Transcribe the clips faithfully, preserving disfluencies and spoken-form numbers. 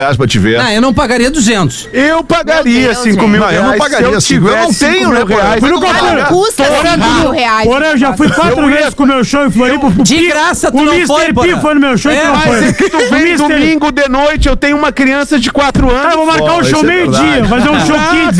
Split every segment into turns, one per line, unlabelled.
pra te ver.
Ah, eu não pagaria duzentos.
Eu pagaria cinco mil reais.
Não, eu não pagaria cinco. Eu não tenho, né, reais.
Custa cinco mil reais.
Porra, eu já fui quatro vezes com o meu show em Floripa.
De graça, tu
o
não
mister
foi,
P foi no meu show e tu não
Mas
foi.
é que tu vem domingo de noite, eu tenho uma criança de quatro anos.
Ah, eu vou marcar um show meio-dia, fazer um show kids.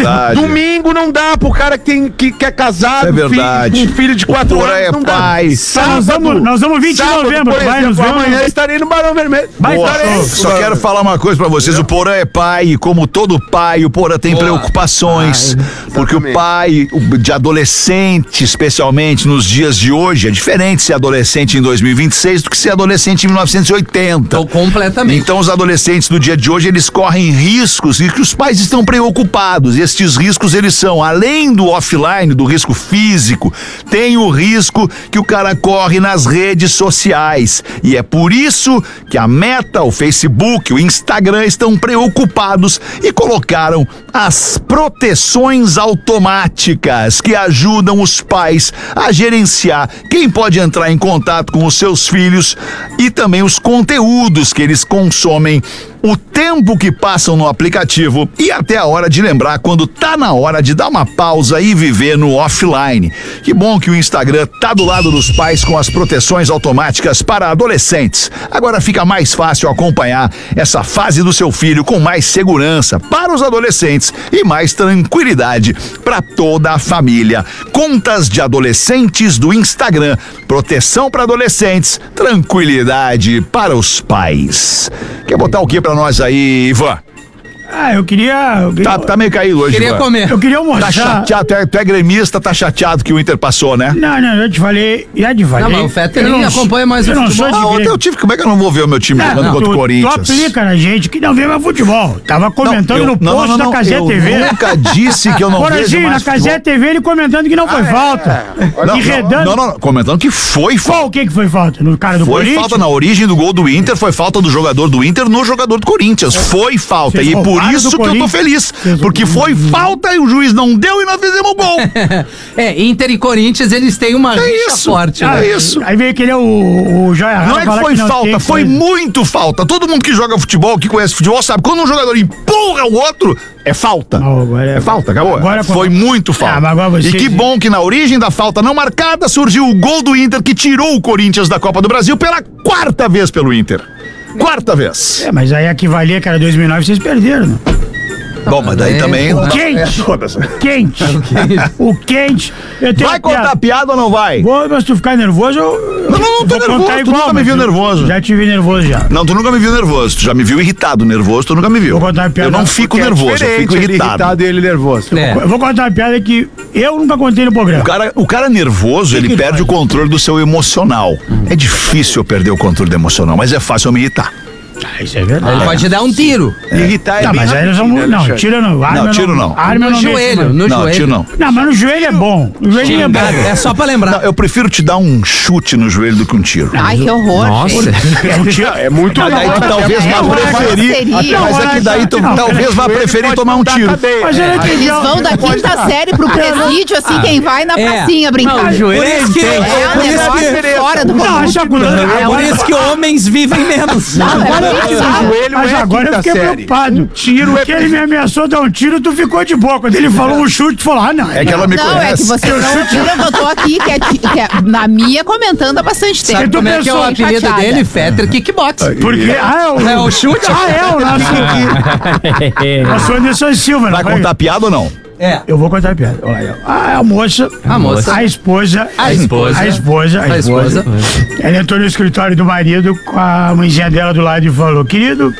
Domingo não dá pro cara que, tem, que, que é casado,
é verdade.
Filho, com um filho de quatro anos.
É
não
pai.
Dá. Nós vamos, nós vamos vinte de novembro,
por
vai
exemplo,
nos ver.
amanhã estarei no Barão Vermelho. Vai estarei.
Só quero falar uma coisa pra vocês, o Porã é pai, e como todo pai, o Porã tem Boa. preocupações, Ai, porque o pai de adolescente, especialmente nos dias de hoje, é diferente ser adolescente em dois mil e vinte e seis do que ser adolescente em mil novecentos e oitenta.
Tô completamente.
Então os adolescentes do dia de hoje, eles correm riscos e que os pais estão preocupados. E estes riscos, eles são, além do offline, do risco físico, tem o risco que o cara corre nas redes sociais. E é por isso que a Meta, o Facebook, o Instagram estão preocupados e colocaram as proteções automáticas que ajudam os pais a gerenciar quem pode entrar em contato com os seus filhos e também os conteúdos que eles consomem, o tempo que passam no aplicativo e até a hora de lembrar quando tá na hora de dar uma pausa e viver no offline. Que bom que o Instagram tá do lado dos pais com as proteções automáticas para adolescentes. Agora fica mais fácil acompanhar essa fase do seu filho com mais segurança para os adolescentes e mais tranquilidade para toda a família. Contas de adolescentes do Instagram. Proteção para adolescentes, tranquilidade para os pais. Quer botar o que pra nós aí, Ivan?
Ah, eu queria... Eu queria...
Tá, tá meio caído hoje,
Queria
Ivan.
comer.
Eu queria almoçar.
Tá chateado, tu é, tu é gremista, tá chateado que o Inter passou, né?
Não, não, eu te falei, já te falei.
Não, mas o Fetter nem
não,
acompanha mais o
eu não
futebol.
sou de
Ah, ontem eu tive, como é que eu não vou ver o meu time
Não,
jogando
não,
contra o
tu,
Corinthians?
tu aplica na gente que não vê mais futebol. Tava comentando
eu-
no
não,
post
não, não,
da Casé
eu
T V.
nunca disse que eu não vejo
Porazinho,
mais
na Casé
futebol.
T V ele comentando que não foi falta.
Não,
E redando.
não, não, não, comentando que foi falta.
Qual o que que foi falta? No cara do
Foi
Corinthians?
falta na origem do gol do Inter, foi falta do jogador do Inter no jogador do Corinthians. Foi falta.
Vocês
E por
roubaram
isso
do
que eu tô
Corinthians.
feliz.
Vocês
Porque foi falta e o juiz não deu e nós fizemos o gol.
É, Inter e Corinthians, eles têm uma
É
rixa
isso.
forte.
Ah,
né?
É isso.
Aí veio aquele o, o Joia
Não
Rara
é que
falar
foi
não
falta,
tem
foi
coisa.
muito falta. Todo mundo que joga futebol, que conhece futebol, sabe. Quando um jogador empurra o outro, é falta.
Não, agora é-
é falta, acabou.
Agora
foi
quando-
muito falta.
Ah, mas agora você-
E que bom que na origem da falta não marcada surgiu o gol do Inter que tirou o Corinthians da Copa do Brasil pela quarta vez pelo Inter. Quarta vez.
É, mas aí a que valia, que era dois mil e nove, vocês perderam, né?
Bom, mas daí
é,
também...
pô.
Quente! Quente! O quente! Eu tenho
Vai
uma piada.
contar piada ou não vai?
Vou, mas tu ficar nervoso, eu...
Não, não, não tô
vou
nervoso,
contar
tu
igual,
nunca me
mas
viu
eu
nervoso.
Já te vi nervoso já.
Não, tu nunca me viu nervoso. Tu já me viu irritado. Nervoso, tu nunca me viu.
Vou contar uma piada.
Eu não fico
Porque é
nervoso, eu
diferente
fico
ele
irritado.
irritado e ele nervoso.
É.
Eu vou contar uma piada que eu nunca contei no programa.
O cara, o cara nervoso, ele
que
perde
faz?
o controle do seu emocional. É difícil eu perder o controle do emocional, mas é fácil eu me irritar.
Ah, isso é verdade.
Ele pode dar um tiro.
Irritar é
Não,
bem
mas aí nós
rapidinho,
vamos...
né,
Não,
Alexandre?
tira não. Arma
Não, tiro não.
Arma
No
não mexe,
joelho,
não.
no
não,
joelho.
tiro não.
Não, mas no joelho é bom. No joelho é bom.
É só pra lembrar.
Não, eu prefiro te dar um chute no joelho do que um tiro.
Ai, que horror.
Nossa.
gente.
É um tiro.
É muito
Mas daí tu talvez
é
vá
uma
preferir.
parceria.
Mas é que daí tu
Não,
talvez vá preferir tomar um tiro.
Mas eu não entendi.
Eles vão da quinta série pro presídio, assim, quem vai na
É.
pracinha brincar.
Não, o joelho
Por
é
isso que
intenso.
é um
Por isso
negócio
que-
fora do
Não,
comum.
acha que...
É por isso que homens vivem menos.
Não, é bizarro.
O joelho
Mas
é
agora eu
quinta
fiquei
série.
preocupado.
Um tiro
Porque
é...
ele me ameaçou dar um tiro, tu ficou de boa. Quando ele falou um chute, tu falou, ah, não.
É que ela me
Não, é que
conhece.
você não viram que eu tô aqui, que é, que é na minha, comentando há bastante tempo.
Sabe
tu
como é que é o
pensou,
apelido
chateada.
dele? Fetter Kickbox.
Porque, ah, é o...
É o chute?
Ah, é o nosso... Nosso Anderson Silva.
Vai
não
contar piada ou não?
É.
Eu vou contar a piada. Olha aí, ó. A, a moça...
A moça.
A esposa...
A esposa.
A esposa.
A esposa.
Ela entrou no escritório do marido com a mãezinha dela do lado e falou, querido,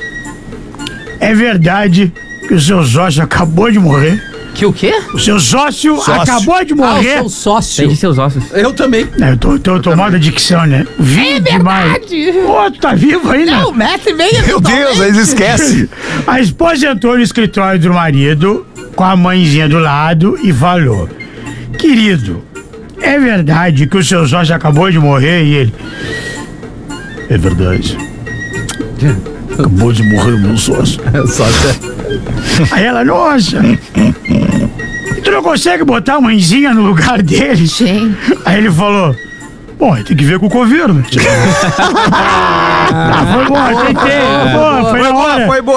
é verdade que o seu sócio acabou de morrer?
Que o quê?
O seu sócio,
Sócio.
acabou de
Ah,
morrer?
eu sou sócio.
Tem seus ossos.
Eu também.
Não, eu tô, tô, tô mal da dicção, né? Vivo demais. Pô, tu tá vivo ainda?
Não, mete bem.
Meu Deus, eles esquecem.
A esposa entrou no escritório do marido com a mãezinha do lado e falou, querido, é verdade que o seu sócio acabou de morrer? E ele, é verdade. Acabou de morrer o meu sócio.
Sócio.
Aí ela, nossa, e tu não consegue botar a mãezinha no lugar dele?
Gente.
Aí ele falou, bom, tem que ver com o governo. Ah, foi bom, aceitei. Pô, foi na hora.
Foi boa.